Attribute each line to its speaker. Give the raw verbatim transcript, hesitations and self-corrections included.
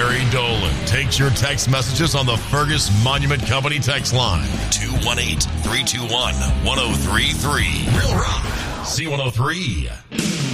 Speaker 1: Gary Dolan takes your text messages on the Fergus Monument Company text line. two one eight, three two one, one oh three three. Real Rock. C one oh three.